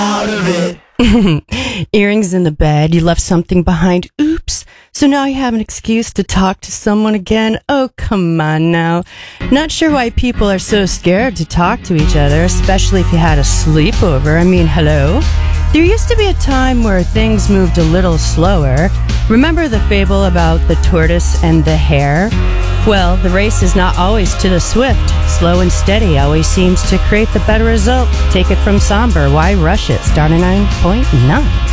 out of it. Earrings in the bed, you left something behind. Oops. So now you have an excuse to talk to someone again. Oh, come on now. Not sure why people are so scared to talk to each other, especially if you had a sleepover. I mean, hello? There used to be a time where things moved a little slower. Remember the fable about the tortoise and the hare? Well, the race is not always to the swift. Slow and steady always seems to create the better result. Take it from Somber. Why rush it? Star 9.9.